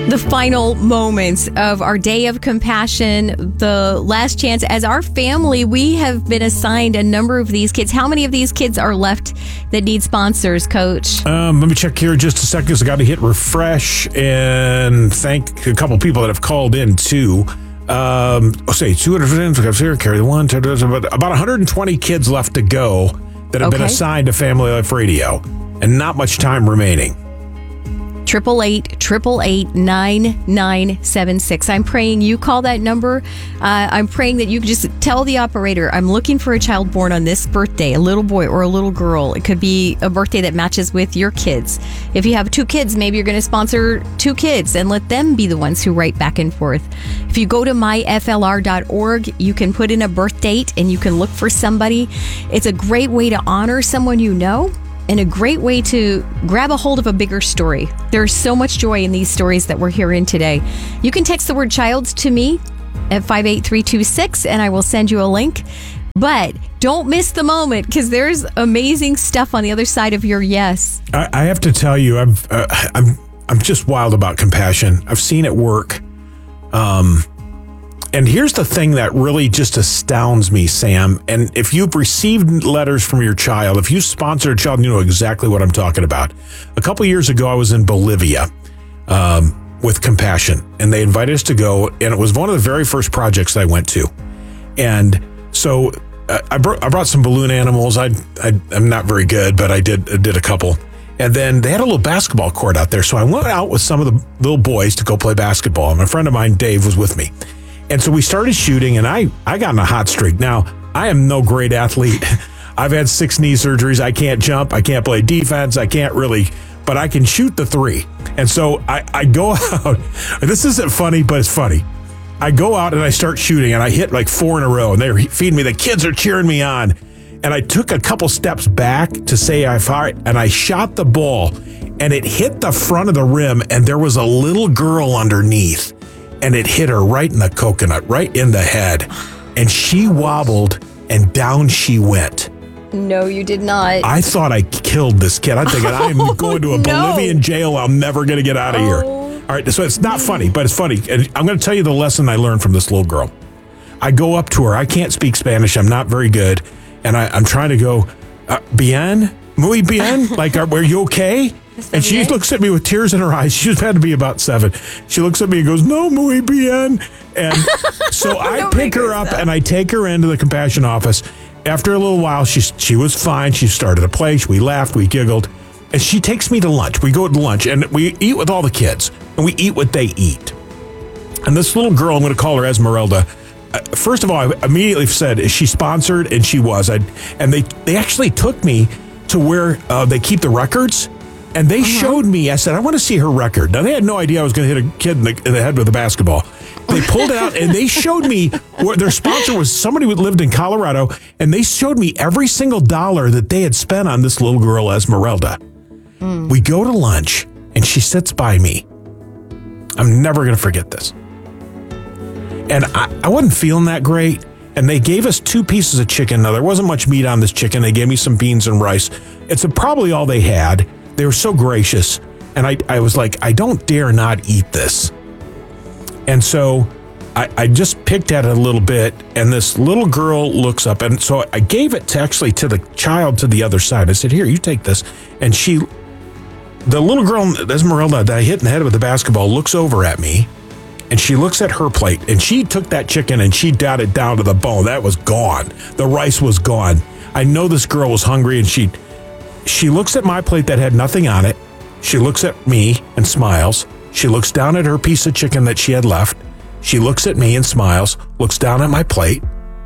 The final moments of our Day of Compassion, the last chance. As our family, we have been assigned a number of these kids. How many of these kids are left that need sponsors, Coach? Let me check here just a second because I got to hit refresh and thank a couple people that have called in too. Say 200, carry the one, about 120 kids left to go that have been assigned to Family Life Radio, and not much time remaining. 888-888-9976. I'm praying you call that number. I'm praying that you just tell the operator, I'm looking for a child born on this birthday, a little boy or a little girl. It could be a birthday that matches with your kids. If you have 2 kids, maybe you're going to sponsor 2 kids and let them be the ones who write back and forth. If you go to myflr.org, you can put in a birth date and you can look for somebody. It's a great way to honor someone you know, and a great way to grab a hold of a bigger story. There's so much joy in these stories that we're hearing today. You can text the word child to me at 58326 and I will send you a link. But don't miss the moment because there's amazing stuff on the other side of your yes. I have to tell you, I'm just wild about compassion. I've seen it work. And here's the thing that really just astounds me, Sam. And if you've received letters from your child, if you sponsored a child, you know exactly what I'm talking about. A couple years ago, I was in Bolivia with Compassion, and they invited us to go. And it was one of the very first projects I went to. And so I brought some balloon animals. I'm not very good, but I did a couple. And then they had a little basketball court out there. So I went out with some of the little boys to go play basketball. And a friend of mine, Dave, was with me. And so we started shooting, and I got in a hot streak. Now, I am no great athlete. I've had 6 knee surgeries. I can't jump. I can't play defense. I can't really, but I can shoot the 3. And so I go out. This isn't funny, but it's funny. I go out and I start shooting, and I hit like 4 in a row, and they're feeding me. The kids are cheering me on. And I took a couple steps back to say I fired, and I shot the ball, and it hit the front of the rim, and there was a little girl underneath. And it hit her right in the coconut, right in the head. And she wobbled, and down she went. No, you did not. I thought I killed this kid. I'm thinking, I'm going to a Bolivian jail. I'm never going to get out of here. All right, so it's not funny, but it's funny. And I'm going to tell you the lesson I learned from this little girl. I go up to her. I can't speak Spanish. I'm not very good. And I'm trying to go, bien, muy bien? Like, are you okay? And she looks at me with tears in her eyes. She had to be about 7. She looks at me and goes, no, muy bien. And so I pick her up and I take her into the Compassion office. After a little while, she was fine. She started to play. We laughed. We giggled. And she takes me to lunch. We go to lunch and we eat with all the kids. And we eat what they eat. And this little girl, I'm going to call her Esmeralda. First of all, I immediately said, is she sponsored? And she was. And they actually took me to where they keep the records. And they showed me, I said, I want to see her record. Now, they had no idea I was going to hit a kid in the head with a basketball. They pulled it out and they showed me where their sponsor was somebody who lived in Colorado. And they showed me every single dollar that they had spent on this little girl, Esmeralda. We go to lunch and she sits by me. I'm never going to forget this. And I wasn't feeling that great. And they gave us 2 pieces of chicken. Now, there wasn't much meat on this chicken. They gave me some beans and rice. It's probably all they had. They were so gracious. And I was like, I don't dare not eat this. And so I just picked at it a little bit. And this little girl looks up. And so I gave it to the child to the other side. I said, here, you take this. And the little girl, Esmeralda, that I hit in the head with the basketball, looks over at me. And she looks at her plate. And she took that chicken and she got it down to the bone. That was gone. The rice was gone. I know this girl was hungry, and she looks at my plate that had nothing on it. She looks at me and smiles. She looks down at her piece of chicken that she had left. She looks at me and smiles, looks down at my plate,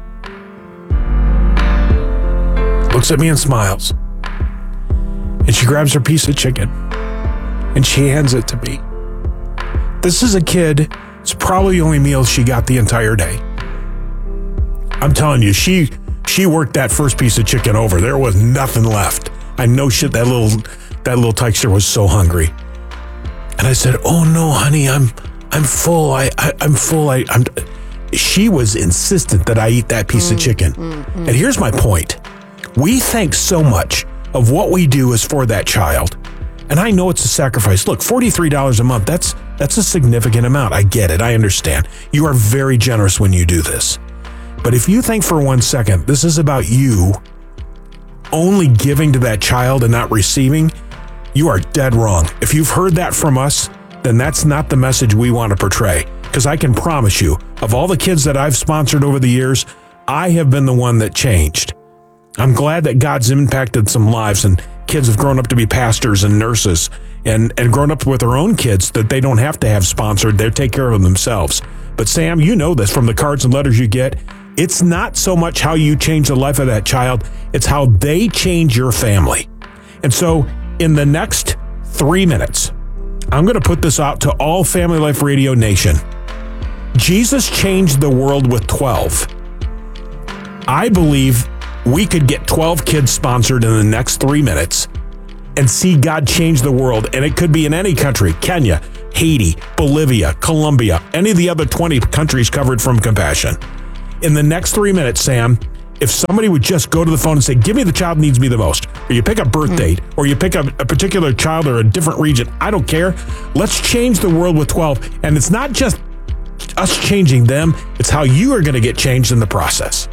looks at me and smiles. And she grabs her piece of chicken and she hands it to me. This is a kid, it's probably the only meal she got the entire day. I'm telling you, she worked that first piece of chicken over. There was nothing left. I know shit, that little texture was so hungry. And I said, oh no, honey, I'm full. I'm full. She was insistent that I eat that piece of chicken. And here's my point. We think so much of what we do is for that child. And I know it's a sacrifice. Look, $43 a month, that's That's a significant amount. I get it. I understand. You are very generous when you do this. But if you think for 1 second, this is about you only giving to that child and not receiving, you are dead wrong. If you've heard that from us, then that's not the message we want to portray. Because I can promise you, of all the kids that I've sponsored over the years, I have been the one that changed. I'm glad that God's impacted some lives and kids have grown up to be pastors and nurses and grown up with their own kids that they don't have to have sponsored. They take care of themselves. But Sam, you know this from the cards and letters you get. It's not so much how you change the life of that child, it's how they change your family. And so in the next 3 minutes, I'm going to put this out to all Family Life Radio Nation. Jesus changed the world with 12. I believe we could get 12 kids sponsored in the next 3 minutes and see God change the world. And it could be in any country, Kenya, Haiti, Bolivia, Colombia, any of the other 20 countries covered from Compassion. In the next 3 minutes, Sam, if somebody would just go to the phone and say, give me the child needs me the most, or you pick a birth date, or you pick a particular child or a different region, I don't care. Let's change the world with 12. And it's not just us changing them, it's how you are going to get changed in the process.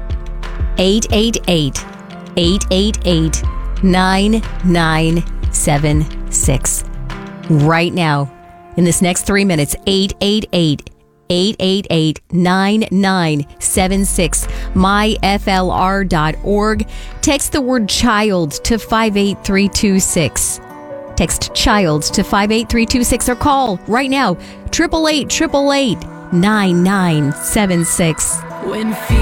888-888-9976. Right now, in this next 3 minutes, 888-888-9976, myflr.org. Text the word child to 58326. Text child to 58326 or call right now 888-888-9976.